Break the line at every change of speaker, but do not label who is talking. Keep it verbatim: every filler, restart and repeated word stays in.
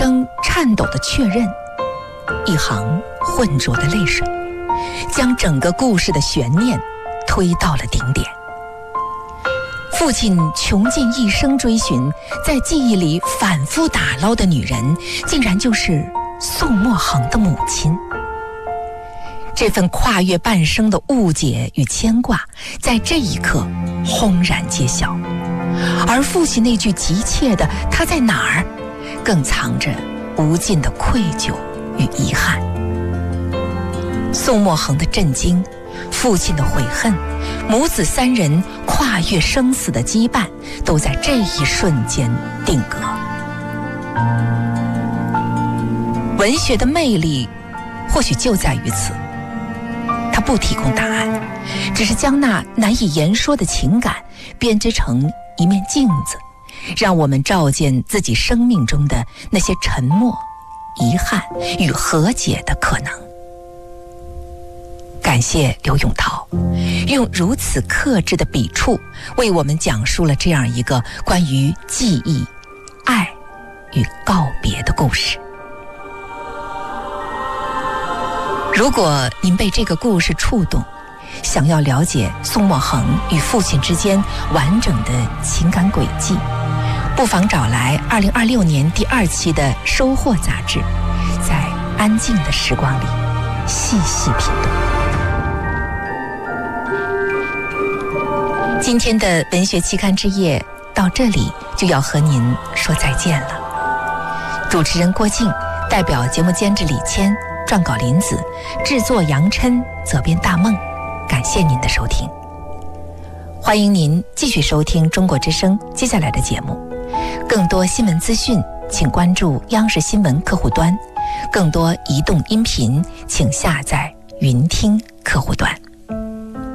声颤抖的确认，一行浑浊的泪水，将整个故事的悬念推到了顶点。父亲穷尽一生追寻，在记忆里反复打捞的女人，竟然就是宋墨恒的母亲。这份跨越半生的误解与牵挂，在这一刻轰然揭晓。而父亲那句急切的“他在哪儿”，更藏着无尽的愧疚与遗憾。宋墨恒的震惊，父亲的悔恨，母子三人跨越生死的羁绊，都在这一瞬间定格。文学的魅力或许就在于此，它不提供答案，只是将那难以言说的情感编织成一面镜子，让我们照见自己生命中的那些沉默、遗憾与和解的可能。感谢刘永涛用如此克制的笔触，为我们讲述了这样一个关于记忆、爱与告别的故事。如果您被这个故事触动，想要了解宋墨恒与父亲之间完整的情感轨迹，不妨找来二零二六年第二期的《收获》杂志，在安静的时光里细细品读。今天的文学期刊之夜到这里就要和您说再见了。主持人郭靖，代表节目监制李谦，撰稿林子，制作杨琛，责编大梦。感谢您的收听，欢迎您继续收听中国之声接下来的节目。更多新闻资讯请关注央视新闻客户端，更多移动音频请下载云听客户端。